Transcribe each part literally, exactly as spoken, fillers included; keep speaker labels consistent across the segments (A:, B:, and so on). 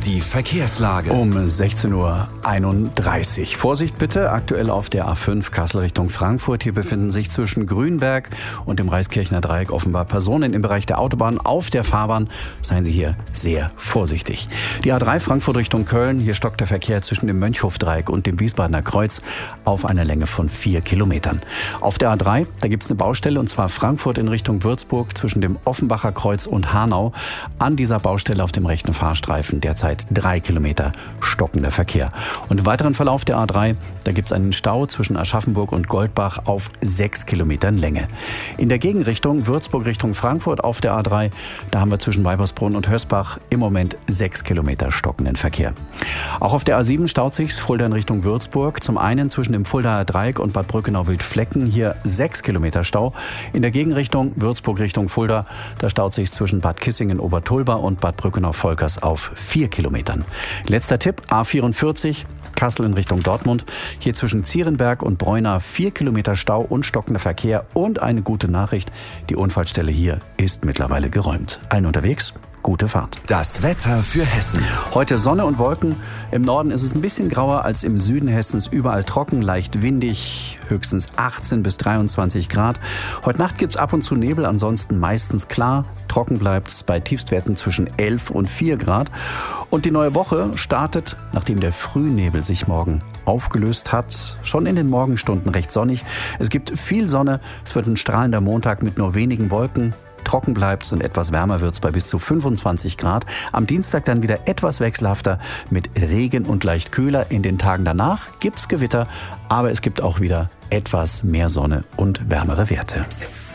A: Die Verkehrslage.
B: Um sechzehn Uhr einunddreißig. Vorsicht bitte, aktuell auf der A fünf Kassel Richtung Frankfurt. Hier befinden sich zwischen Grünberg und dem Reiskirchner Dreieck offenbar Personen im Bereich der Autobahn auf der Fahrbahn. Seien Sie hier sehr vorsichtig. Die A drei Frankfurt Richtung Köln. Hier stockt der Verkehr zwischen dem Mönchhofdreieck und dem Wiesbadener Kreuz auf einer Länge von vier Kilometern. Auf der A drei, da gibt es eine Baustelle, und zwar Frankfurt in Richtung Würzburg zwischen dem Offenbacher Kreuz und Hanau. An dieser Baustelle auf dem rechten Fahrstreifen derzeit drei Kilometer stockender Verkehr. Und im weiteren Verlauf der A drei, da gibt es einen Stau zwischen Aschaffenburg und Goldbach auf sechs Kilometern Länge. In der Gegenrichtung Würzburg Richtung Frankfurt auf der A drei, da haben wir zwischen Weibersbrunn und Hösbach im Moment sechs Kilometer stockenden Verkehr. Auch auf der A sieben staut sich's Fulda in Richtung Würzburg. Zum einen zwischen dem Fuldaer Dreieck und Bad Brückenau-Wildflecken hier sechs Kilometer Stau. In der Gegenrichtung Würzburg Richtung Fulda, da staut sich's zwischen Bad Kissingen-Obertulba und Bad Brückenau-Volkers auf vier Kilometern. Letzter Tipp, A vierundvierzig, Kassel in Richtung Dortmund. Hier zwischen Zierenberg und Breuna vier Kilometer Stau und stockender Verkehr. Und eine gute Nachricht, die Unfallstelle hier ist mittlerweile geräumt. Allen unterwegs, gute Fahrt.
A: Das Wetter für Hessen.
B: Heute Sonne und Wolken. Im Norden ist es ein bisschen grauer als im Süden Hessens. Überall trocken, leicht windig, höchstens achtzehn bis dreiundzwanzig Grad. Heute Nacht gibt es ab und zu Nebel, ansonsten meistens klar. Trocken bleibt es bei Tiefstwerten zwischen elf und vier Grad. Und die neue Woche startet, nachdem der Frühnebel sich morgen aufgelöst hat, schon in den Morgenstunden recht sonnig. Es gibt viel Sonne, es wird ein strahlender Montag mit nur wenigen Wolken. Trocken bleibt's und etwas wärmer wird's bei bis zu fünfundzwanzig Grad. Am Dienstag dann wieder etwas wechselhafter mit Regen und leicht kühler. In den Tagen danach gibt's Gewitter, aber es gibt auch wieder etwas mehr Sonne und wärmere Werte.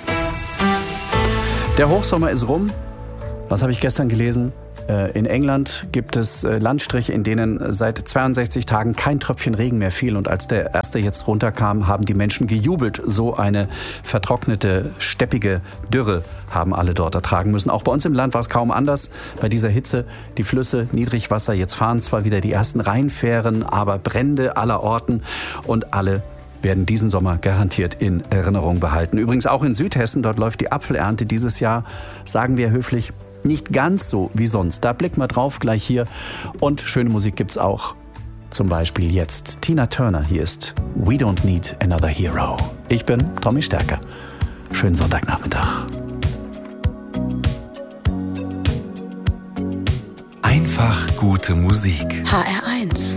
B: Der Hochsommer ist rum. Was habe ich gestern gelesen? In England gibt es Landstriche, in denen seit zweiundsechzig Tagen kein Tröpfchen Regen mehr fiel. Und als der erste jetzt runterkam, haben die Menschen gejubelt. So eine vertrocknete, steppige Dürre haben alle dort ertragen müssen. Auch bei uns im Land war es kaum anders. Bei dieser Hitze, die Flüsse, Niedrigwasser. Jetzt fahren zwar wieder die ersten Rheinfähren, aber Brände aller Orten. Und alle werden diesen Sommer garantiert in Erinnerung behalten. Übrigens auch in Südhessen, dort läuft die Apfelernte dieses Jahr, sagen wir höflich, nicht ganz so wie sonst. Da blicken wir drauf gleich hier. Und schöne Musik gibt's auch. Zum Beispiel jetzt Tina Turner. Hier ist We Don't Need Another Hero. Ich bin Tommy Stärker. Schönen Sonntagnachmittag.
A: Einfach gute Musik.
C: H R eins